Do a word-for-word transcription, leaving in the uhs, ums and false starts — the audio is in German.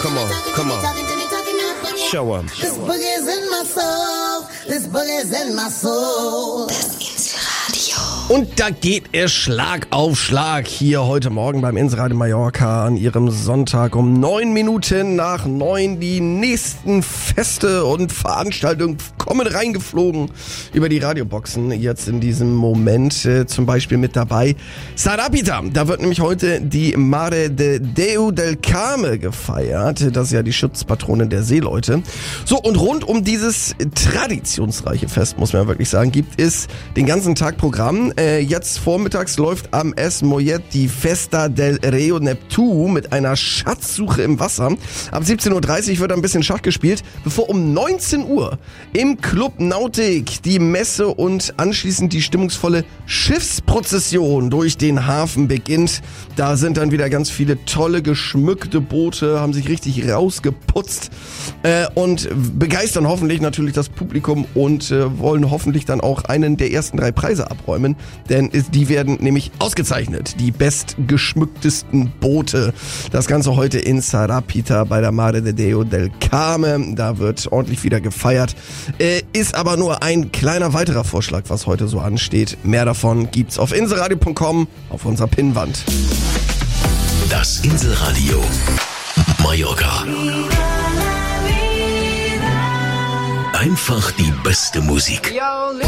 come on, come on. Show 'em. This boogie's in my soul. This boogie's in my soul. Und da geht es Schlag auf Schlag hier heute Morgen beim Inseradio Mallorca an ihrem Sonntag um neun Minuten nach neun. Die nächsten Feste und Veranstaltungen kommen reingeflogen über die Radioboxen. Jetzt in diesem Moment äh, zum Beispiel mit dabei Sarapita. Da wird nämlich heute die Mare de Déu del Carme gefeiert. Das ist ja die Schutzpatronin der Seeleute. So, und rund um dieses traditionsreiche Fest, muss man ja wirklich sagen, gibt es den ganzen Tag Programm. Äh, jetzt vormittags läuft am Es Mollet die Festa del Rio Neptú mit einer Schatzsuche im Wasser. Ab siebzehn Uhr dreißig wird ein bisschen Schach gespielt, bevor um neunzehn Uhr im Club Nautik die Messe und anschließend die stimmungsvolle Schiffsprozession durch den Hafen beginnt. Da sind dann wieder ganz viele tolle geschmückte Boote, haben sich richtig rausgeputzt äh, und begeistern hoffentlich natürlich das Publikum und äh, wollen hoffentlich dann auch einen der ersten drei Preise abräumen. Denn die werden nämlich ausgezeichnet. Die bestgeschmücktesten Boote. Das Ganze heute in Sarapita bei der Mare de Déu del Carme. Da wird ordentlich wieder gefeiert. Äh, ist aber nur ein kleiner weiterer Vorschlag, was heute so ansteht. Mehr davon gibt's auf inseradio punkt com auf unserer Pinnwand. Das Inselradio Mallorca. Einfach die beste Musik.